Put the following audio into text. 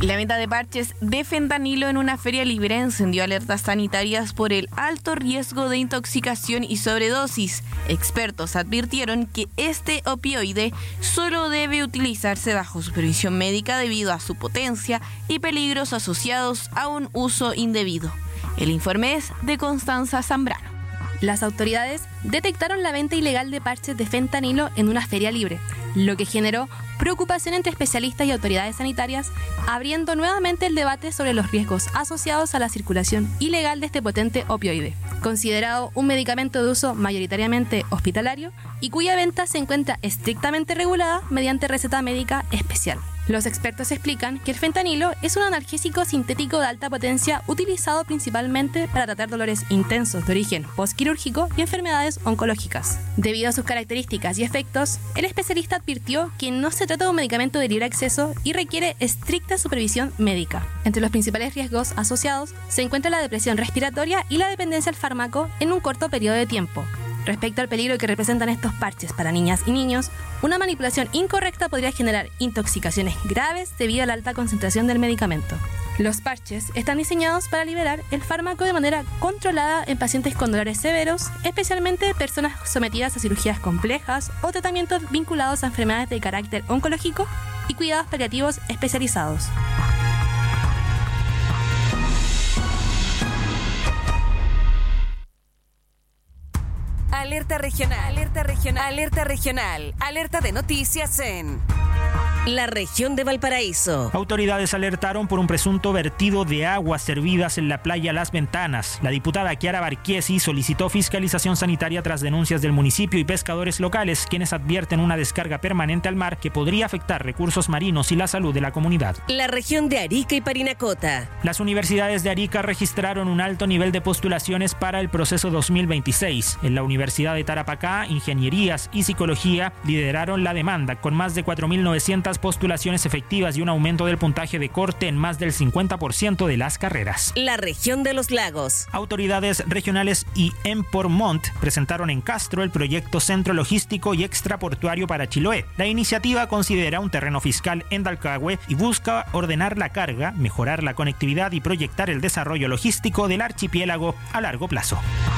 La venta de parches de fentanilo en una feria libre encendió alertas sanitarias por el alto riesgo de intoxicación y sobredosis. Expertos advirtieron que este opioide solo debe utilizarse bajo supervisión médica debido a su potencia y peligros asociados a un uso indebido. El informe es de Constanza Zambrano. Las autoridades detectaron la venta ilegal de parches de fentanilo en una feria libre, lo que generó preocupación entre especialistas y autoridades sanitarias, abriendo nuevamente el debate sobre los riesgos asociados a la circulación ilegal de este potente opioide, considerado un medicamento de uso mayoritariamente hospitalario y cuya venta se encuentra estrictamente regulada mediante receta médica especial. Los expertos explican que el fentanilo es un analgésico sintético de alta potencia utilizado principalmente para tratar dolores intensos de origen postquirúrgico y enfermedades oncológicas. Debido a sus características y efectos, el especialista advirtió que no se trata de un medicamento de libre acceso y requiere estricta supervisión médica. Entre los principales riesgos asociados se encuentra la depresión respiratoria y la dependencia al fármaco en un corto periodo de tiempo. Respecto al peligro que representan estos parches para niñas y niños, una manipulación incorrecta podría generar intoxicaciones graves debido a la alta concentración del medicamento. Los parches están diseñados para liberar el fármaco de manera controlada en pacientes con dolores severos, especialmente personas sometidas a cirugías complejas o tratamientos vinculados a enfermedades de carácter oncológico y cuidados paliativos especializados. Alerta regional, alerta regional, alerta regional, alerta de noticias en la región de Valparaíso. Autoridades alertaron por un presunto vertido de aguas servidas en la playa Las Ventanas. La diputada Kiara Barquiesi solicitó fiscalización sanitaria tras denuncias del municipio y pescadores locales, quienes advierten una descarga permanente al mar que podría afectar recursos marinos y la salud de la comunidad. La región de Arica y Parinacota. Las universidades de Arica registraron un alto nivel de postulaciones para el proceso 2026. En la Universidad de Tarapacá, Ingenierías y Psicología lideraron la demanda, con más de 4.900 postulaciones efectivas y un aumento del puntaje de corte en más del 50% de las carreras. La región de los lagos. Autoridades regionales y Empormont presentaron en Castro el proyecto Centro Logístico y Extraportuario para Chiloé. La iniciativa considera un terreno fiscal en Dalcahue y busca ordenar la carga, mejorar la conectividad y proyectar el desarrollo logístico del archipiélago a largo plazo.